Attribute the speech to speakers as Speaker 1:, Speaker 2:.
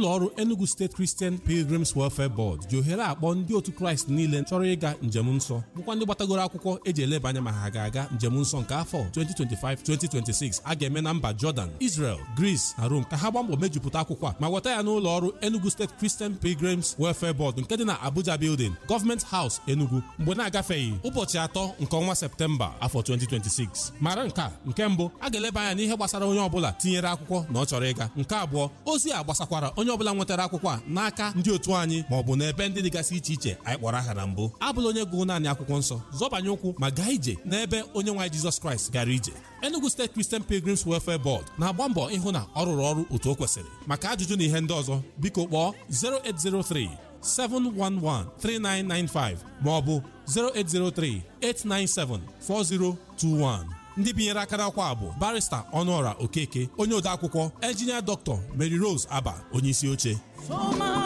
Speaker 1: ụlọ ọrụ Enugu State Christian Pilgrims Welfare Board ji ohere akpọ ndị otu Kraịst niile chọrọ ịga njem nsọ bụkwa ndị gbatagoro akwụkwọ eji eleba anya ma ha ga-aga njem nsọ nke afọ 2025-2026 a ga-eme na mba Jordan, Israel, Greece na Rome ka ha gbaa mbọ mejupụta akwụkwọ a ma weta ya n'ụlọ ọrụ Enugu State Christian Pilgrims Welfare Board nke dị na Abuja Building, Government House, Enugu mgbe na-agafeghị ụbọchị 3 nke ọnwa Septemba afọ 2026. Mara nke mbụ, a ga-eleba anya n'ihe gbasara onye ọbụla tinyere akwụkwọ na ọ chọrọ ịga. Nke abụọ, ozi a gbasakwara onye ọbụla nwetara akwụkwọ a n'aka ndị otu anyị ma ọ bụ n'ebe ndị dịgasị iche iche anyị kpọrọ aha na mbụ. Abụla onye gụrụ naanị akwụkwọ nsọ, zọbanye ụkwụ ma gaa ije n'ebe onye nwe anyị Jizọs Kraịst gara ije. Enugu State Christian Pilgrims Welfare Board na-agba mbọ ịhụ na ọ rụrụ ọrụ otu o kwesịrị. Maka ajụjụ na ihe ndị ọzọ, biko kpọọ 0803-711-3995 ma ọ bụ 0803-897-4021. Ndị binyere aka n'akwụkwọ a bụ Barrister Ọnụọra Okeke, onye odeakwụkwọ, Engineer Dr. Mary Rose Aba, onye isi oche.